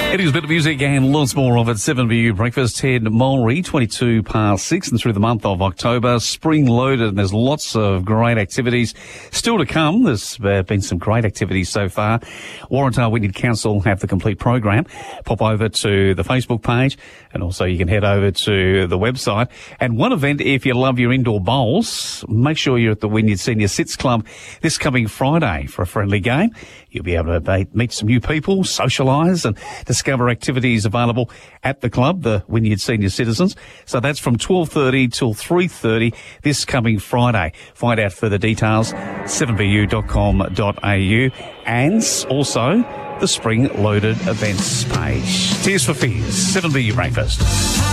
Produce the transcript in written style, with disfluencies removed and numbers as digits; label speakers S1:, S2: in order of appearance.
S1: It is a bit of music and lots more of it. 7BU Breakfast. Ted Mulry, 22 past 6, and through the month of October, spring loaded, and there's lots of great activities still to come. There's been some great activities so far. Warrantar Wynyard Council have the complete program. Pop over to the Facebook page, and also you can head over to the website. And one event, if you love your indoor bowls, make sure you're at the Wynyard Senior Sits Club this coming Friday for a friendly game. You'll be able to meet some new people, socialise and discover activities available at the club, the Wynyard Senior Citizens. So that's from 12:30 till 3:30 this coming Friday. Find out further details, 7bu.com.au, and also the Spring Loaded Events page. Tears for Fears, 7BU Breakfast.